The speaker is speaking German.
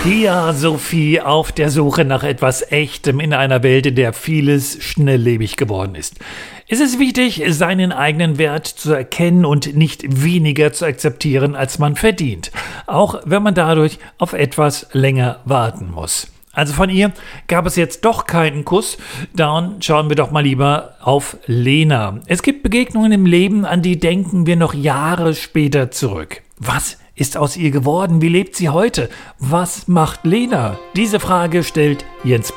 Ja, Sophie, auf der Suche nach etwas Echtem in einer Welt, in der vieles schnelllebig geworden ist. Es ist wichtig, seinen eigenen Wert zu erkennen und nicht weniger zu akzeptieren, als man verdient. Auch wenn man dadurch auf etwas länger warten muss. Also von ihr gab es jetzt doch keinen Kuss. Dann schauen wir doch mal lieber auf Lena. Es gibt Begegnungen im Leben, an die denken wir noch Jahre später zurück. Was ist aus ihr geworden? Wie lebt sie heute? Was macht Lena? Diese Frage stellt Jens